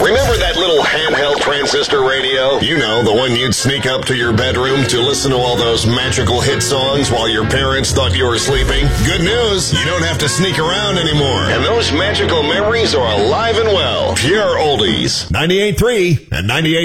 Remember that little handheld transistor radio? You know, the one you'd sneak up to your bedroom to listen to all those magical hit songs while your parents thought you were sleeping? Good news, you don't have to sneak around anymore. And those magical memories are alive and well. Pure oldies. 98.3 and 98.